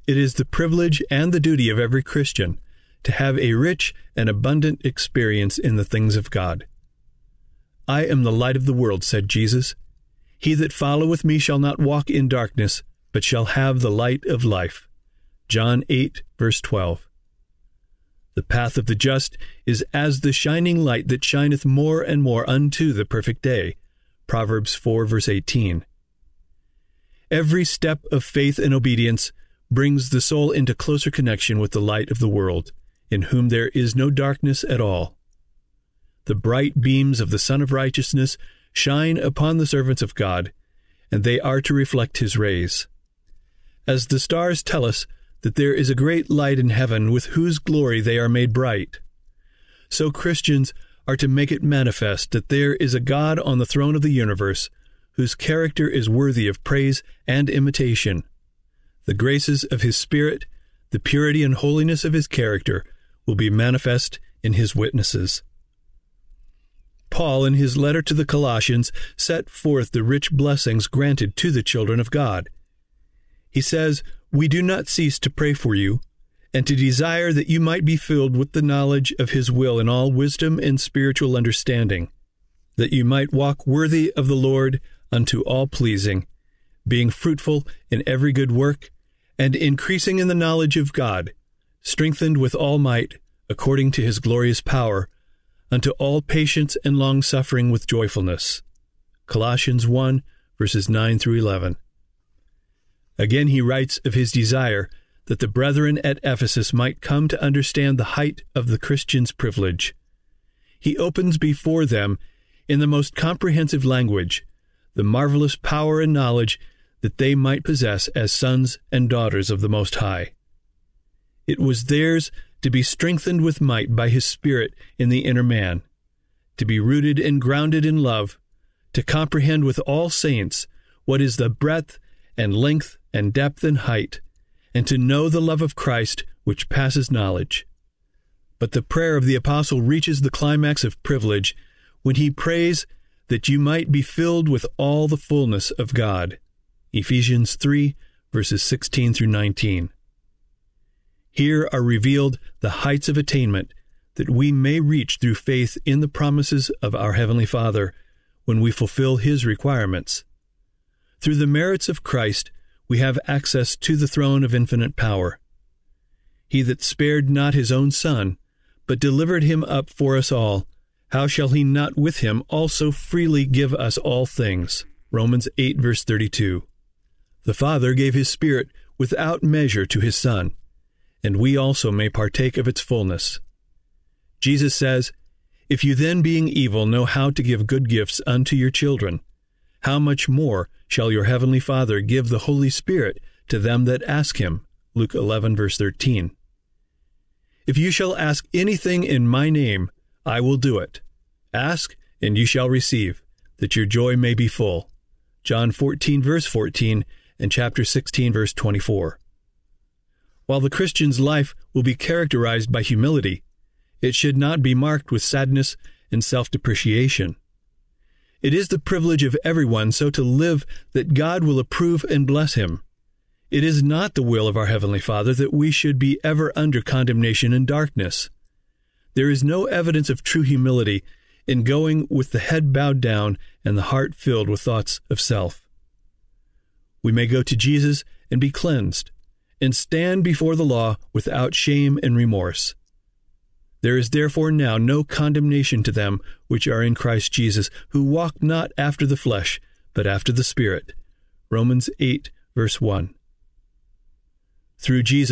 It is the privilege and the duty of every Christian to have a rich and abundant experience in the things of God. "I am the light of the world," said Jesus. "He that followeth me shall not walk in darkness, but shall have the light of life." John 8, verse 12. "The path of the just is as the shining light that shineth more and more unto the perfect day." Proverbs 4, verse 18. Every step of faith and obedience brings the soul into closer connection with the light of the world, in whom there is no darkness at all. The bright beams of the Sun of Righteousness shine upon the servants of God, and they are to reflect his rays. As the stars tell us that there is a great light in heaven with whose glory they are made bright, so Christians are to make it manifest that there is a God on the throne of the universe whose character is worthy of praise and imitation. The graces of his Spirit, the purity and holiness of his character, will be manifest in his witnesses. Paul, in his letter to the Colossians, set forth the rich blessings granted to the children of God. He says, "We do not cease to pray for you, and to desire that you might be filled with the knowledge of his will in all wisdom and spiritual understanding, that you might walk worthy of the Lord unto all pleasing, being fruitful in every good work, and increasing in the knowledge of God, strengthened with all might, according to his glorious power, unto all patience and long-suffering with joyfulness." Colossians 1, verses 9 through 11. Again he writes of his desire that the brethren at Ephesus might come to understand the height of the Christian's privilege. He opens before them, in the most comprehensive language, the marvelous power and knowledge that they might possess as sons and daughters of the Most High. It was theirs to be strengthened with might by his Spirit in the inner man, to be rooted and grounded in love, to comprehend with all saints what is the breadth and length and depth and height, and to know the love of Christ which passes knowledge. But the prayer of the apostle reaches the climax of privilege when he prays that you might be filled with all the fullness of God. Ephesians 3, verses 16 through 19. Here are revealed the heights of attainment that we may reach through faith in the promises of our Heavenly Father when we fulfill his requirements. Through the merits of Christ, we have access to the throne of infinite power. He that spared not his own Son, but delivered him up for us all, how shall he not with him also freely give us all things? Romans 8, verse 32. The Father gave his Spirit without measure to his Son, and we also may partake of its fullness. Jesus says, "If you then, being evil, know how to give good gifts unto your children, how much more shall your heavenly Father give the Holy Spirit to them that ask him?" Luke 11, verse 13. "If you shall ask anything in my name, I will do it. Ask, and you shall receive, that your joy may be full." John 14, verse 14, and chapter 16, verse 24. While the Christian's life will be characterized by humility, it should not be marked with sadness and self-depreciation. It is the privilege of everyone so to live that God will approve and bless him. It is not the will of our Heavenly Father that we should be ever under condemnation and darkness. There is no evidence of true humility in going with the head bowed down and the heart filled with thoughts of self. We may go to Jesus and be cleansed, and stand before the law without shame and remorse. There is therefore now no condemnation to them which are in Christ Jesus, who walk not after the flesh, but after the Spirit. Romans 8, verse 1. Through Jesus